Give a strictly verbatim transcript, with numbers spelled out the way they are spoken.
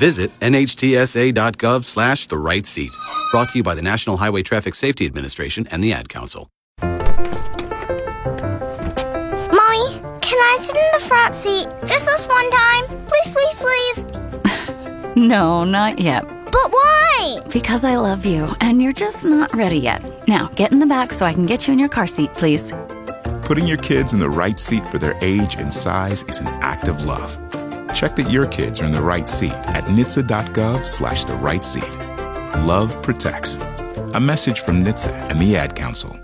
Visit nhtsa.gov slash the right seat. Brought to you by the National Highway Traffic Safety Administration and the Ad Council. Mommy, can I sit in the front seat just this one time? Please, please, please. No, not yet. But why? Because I love you, and you're just not ready yet. Now, get in the back so I can get you in your car seat, please. Putting your kids in the right seat for their age and size is an act of love. Check that your kids are in the right seat at N H T S A dot gov slash the right seat. Love protects. A message from N H T S A and the Ad Council.